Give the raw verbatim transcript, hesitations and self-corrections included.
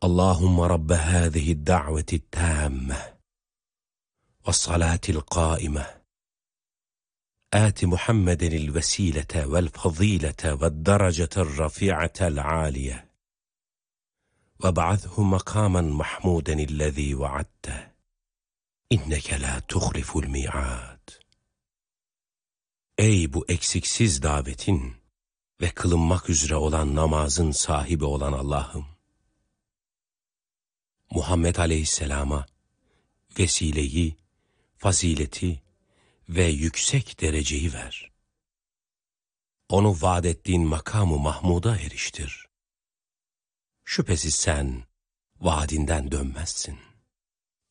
Allahümme Rabbe hâzihi da'veti tâmme ve salâtil qâime âti Muhammedenil vesîlete vel fazîlete ve derecetel rafi'atel âliye ve ba'athu makâmen mahmûdenillezî vaadte inneke lâ tuhliful mi'âd. Ey bu eksiksiz davetin ve kılınmak üzere olan namazın sahibi olan Allah'ım! Muhammed Aleyhisselam'a vesileyi, fazileti ve yüksek dereceyi ver. Onu vaad ettiğin makamı Mahmud'a eriştir. Şüphesiz sen vaadinden dönmezsin.